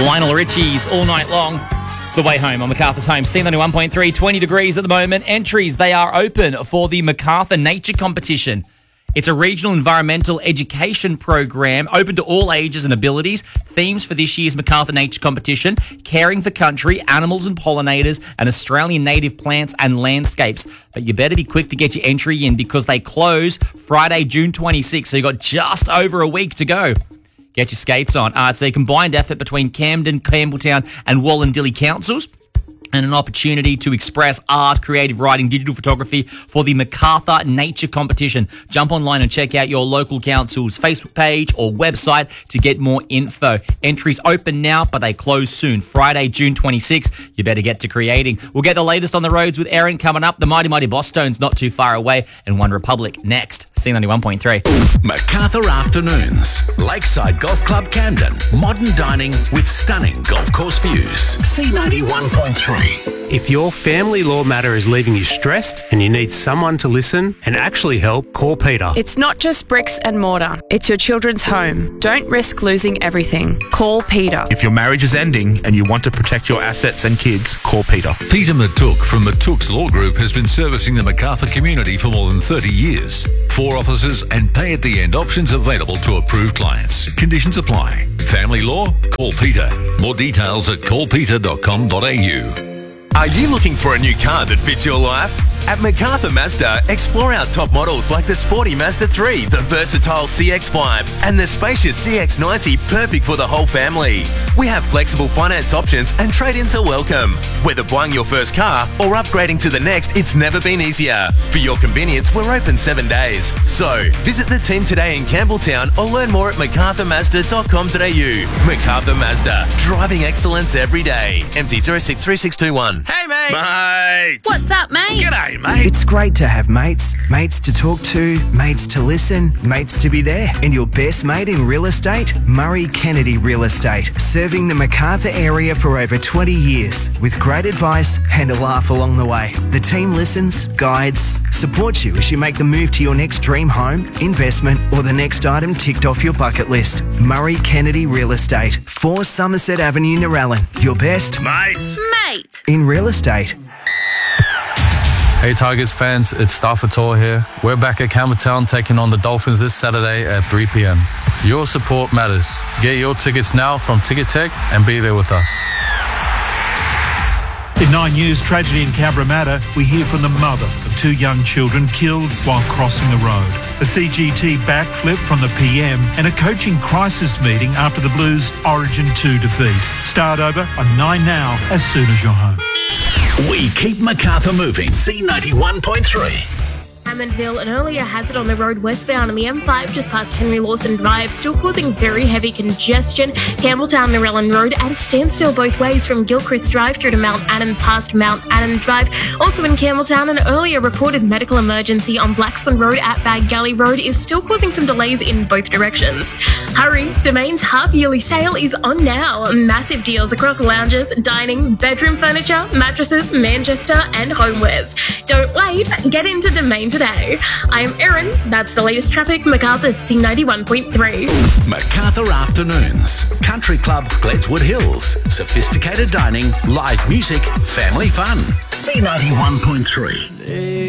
Lionel Richie's All Night Long. It's the way home on MacArthur's Home. C91.3, 20 degrees at the moment. Entries, they are open for the MacArthur Nature Competition. It's a regional environmental education program open to all ages and abilities. Themes for this year's MacArthur Nature Competition: caring for country, animals and pollinators, and Australian native plants and landscapes. But you better be quick to get your entry in because they close Friday, June 26th. So you've got just over a week to go. Get your skates on. It's a combined effort between Camden, Campbelltown and Wallandilly councils, and an opportunity to express art, creative writing, digital photography for the MacArthur Nature Competition. Jump online and check out your local council's Facebook page or website to get more info. Entries open now, but they close soon. Friday, June 26th. You better get to creating. We'll get the latest on the roads with Erin coming up. The Mighty Boss Stones not too far away, and One Republic next. C91.3. MacArthur Afternoons. Lakeside Golf Club Camden. Modern dining with stunning golf course views. C91.3. If your family law matter is leaving you stressed and you need someone to listen and actually help, call Peter. It's not just bricks and mortar. It's your children's home. Don't risk losing everything. Call Peter. If your marriage is ending and you want to protect your assets and kids, call Peter. Peter Matuk from Matuk's Law Group has been servicing the MacArthur community for more than 30 years. 4 offices and pay-at-the-end options available to approved clients. Conditions apply. Family law? Call Peter. More details at callpeter.com.au. Are you looking for a new car that fits your life? At MacArthur Mazda, explore our top models like the sporty Mazda 3, the versatile CX-5, and the spacious CX-90, perfect for the whole family. We have flexible finance options and trade-ins are welcome. Whether buying your first car or upgrading to the next, it's never been easier. For your convenience, we're open 7 days. So, visit the team today in Campbelltown or learn more at macarthurmazda.com.au. MacArthur Mazda, driving excellence every day. MT063621. Hey, mate. Mate. What's up, mate? G'day, mate. It's great to have mates. Mates to talk to, mates to listen, mates to be there. And your best mate in real estate? Murray Kennedy Real Estate. Serving the MacArthur area for over 20 years with great advice and a laugh along the way. The team listens, guides, supports you as you make the move to your next dream home, investment, or the next item ticked off your bucket list. Murray Kennedy Real Estate. 4 Somerset Avenue, Narellan. Your best Mates. Mate. in real estate. Hey Tigers fans, it's Stafford Tor here. We're back at Campbelltown taking on the Dolphins this Saturday at 3 p.m. Your support matters. Get your tickets now from Ticketek and be there with us. In 9 News, tragedy in Cabramatta, we hear from the mother of 2 young children killed while crossing the road. A CGT backflip from the PM and a coaching crisis meeting after the Blues Origin 2 defeat. Start over on 9 Now as soon as you're home. We keep MacArthur moving. C91.3. Hammondville, an earlier hazard on the road westbound on the M5 just past Henry Lawson Drive, still causing very heavy congestion. Campbelltown Narellan Road at a standstill both ways from Gilchrist Drive through to Mount Annan past Mount Annan Drive. Also in Campbelltown, an earlier reported medical emergency on Blacksland Road at Bag Galley Road is still causing some delays in both directions. Hurry, Domain's half-yearly sale is on now. Massive deals across lounges, dining, bedroom furniture, mattresses, Manchester and homewares. Don't wait, get into Domain today. I'm Erin. That's the latest traffic. MacArthur's C91.3. MacArthur Afternoons. Country Club, Gledswood Hills. Sophisticated dining, live music, family fun. C91.3.